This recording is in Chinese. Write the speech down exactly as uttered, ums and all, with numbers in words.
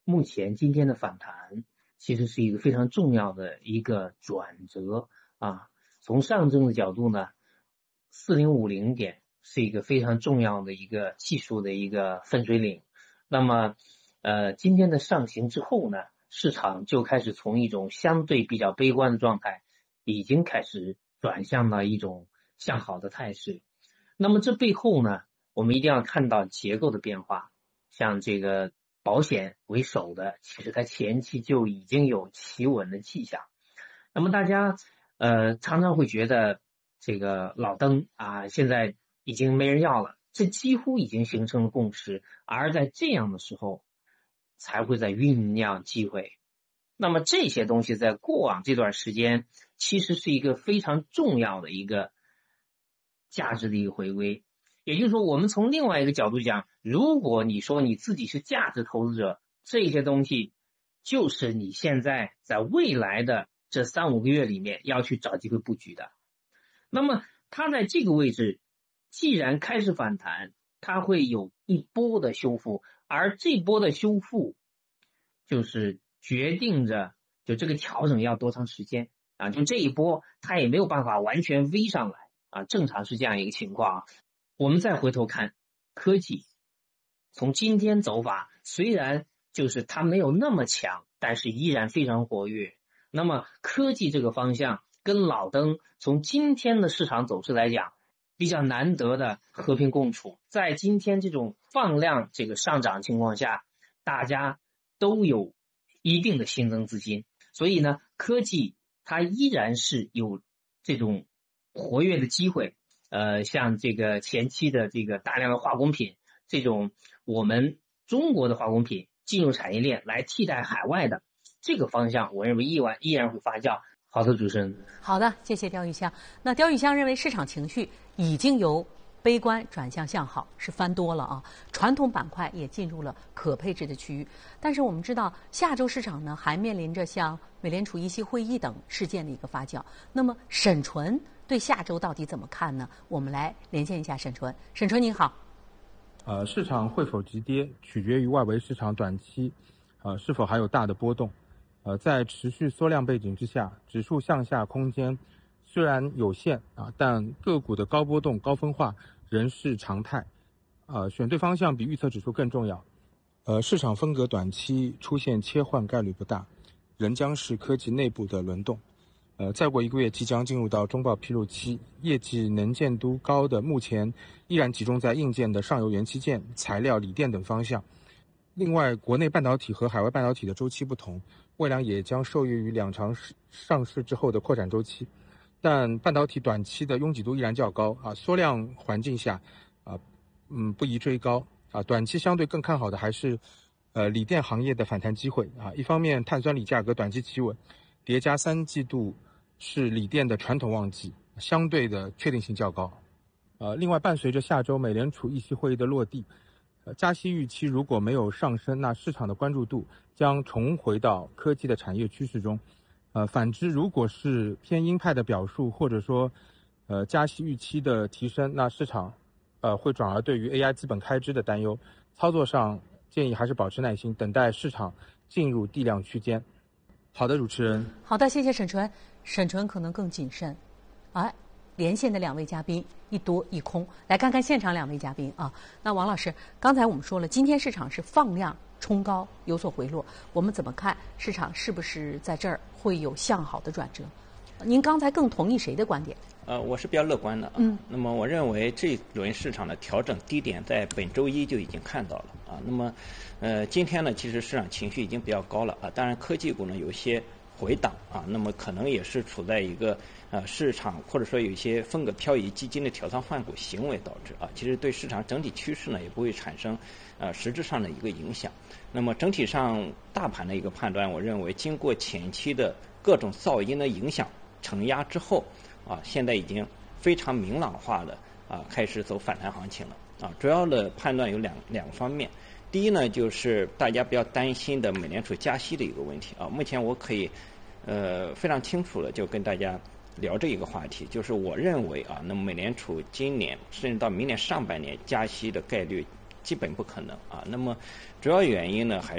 目前今天的反弹其实是一个非常重要的一个转折啊。从上证的角度呢，四零五零点是一个非常重要的一个技术的一个分水岭。那么呃，今天的上行之后呢，市场就开始从一种相对比较悲观的状态，已经开始转向了一种向好的态势。那么这背后呢，我们一定要看到结构的变化。像这个保险为首的，其实它前期就已经有企稳的迹象。那么大家呃常常会觉得这个老登啊现在已经没人要了，这几乎已经形成了共识，而在这样的时候才会在酝酿机会。那么这些东西在过往这段时间其实是一个非常重要的一个价值的一个回归。也就是说，我们从另外一个角度讲，如果你说你自己是价值投资者，这些东西就是你现在在未来的这三五个月里面要去找机会布局的。那么它在这个位置既然开始反弹，它会有一波的修复，而这波的修复就是决定着就这个调整要多长时间啊，就这一波它也没有办法完全 V 上来啊，正常是这样一个情况。我们再回头看科技，从今天走法虽然就是它没有那么强，但是依然非常活跃。那么科技这个方向跟老登从今天的市场走势来讲，比较难得的和平共处。在今天这种放量这个上涨情况下，大家都有一定的新增资金，所以呢，科技它依然是有这种活跃的机会。呃，像这个前期的这个大量的化工品，这种我们中国的化工品进入产业链来替代海外的这个方向，我认为依然依然会发酵。好的，主持人。 好的，谢谢刁玉香。那刁玉香认为市场情绪已经由悲观转向向好，是翻多了啊。传统板块也进入了可配置的区域。但是我们知道，下周市场呢还面临着像美联储议息会议等事件的一个发酵。那么沈纯对下周到底怎么看呢？我们来连线一下沈纯。沈纯您好。 呃，市场会否急跌，取决于外围市场短期呃是否还有大的波动。呃，在持续缩量背景之下，指数向下空间虽然有限啊，但个股的高波动、高分化仍是常态。呃，选对方向比预测指数更重要。呃，市场风格短期出现切换概率不大，仍将是科技内部的轮动。呃，再过一个月即将进入到中报披露期，业绩能见度高的目前依然集中在硬件的上游元器件、材料、锂电等方向。另外，国内半导体和海外半导体的周期不同，未来也将受益于两场上市之后的扩展周期。但半导体短期的拥挤度依然较高啊，缩量环境下啊，嗯，不宜追高啊。短期相对更看好的还是呃锂电行业的反弹机会啊。一方面，碳酸锂价格短期企稳，叠加三季度是锂电的传统旺季，相对的确定性较高。呃，另外，伴随着下周美联储议息会议的落地，呃，加息预期如果没有上升，那市场的关注度将重回到科技的产业趋势中。呃，反之，如果是偏鹰派的表述，或者说，呃，加息预期的提升，那市场，呃，会转而对于 A I 资本开支的担忧。操作上建议还是保持耐心，等待市场进入地量区间。好的，主持人。 好的，谢谢沈纯。沈纯可能更谨慎。哎，连线的两位嘉宾一多一空，来看看现场两位嘉宾啊。那王老师，刚才我们说了，今天市场是放量冲高，有所回落，我们怎么看市场是不是在这儿会有向好的转折？您刚才更同意谁的观点？ 呃，我是比较乐观的啊。 嗯。 那么我认为这轮市场的调整低点在本周一就已经看到了啊。那么，呃，今天呢，其实市场情绪已经比较高了啊。当然，科技股呢有一些回档啊，那么可能也是处在一个呃市场或者说有一些风格漂移基金的调仓换股行为导致啊，其实对市场整体趋势呢也不会产生呃实质上的一个影响。那么整体上大盘的一个判断，我认为经过前期的各种噪音的影响承压之后啊，现在已经非常明朗化的啊开始走反弹行情了啊。主要的判断有两两个方面。第一呢，就是大家比较担心的美联储加息的一个问题啊。目前我可以呃非常清楚的就跟大家聊这一个话题，就是我认为啊，那么美联储今年甚至到明年上半年加息的概率基本不可能啊。那么主要原因呢，还